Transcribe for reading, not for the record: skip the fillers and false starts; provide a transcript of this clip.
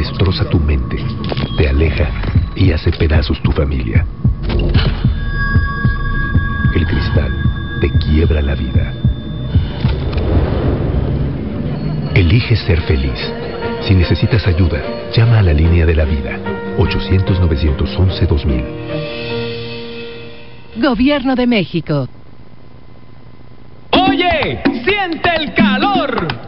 destroza tu mente, te aleja y hace pedazos tu familia. El cristal te quiebra la vida. Elige ser feliz. Si necesitas ayuda, llama a la línea de la vida. 800-911-2000. Gobierno de México. Oye, siente el calor.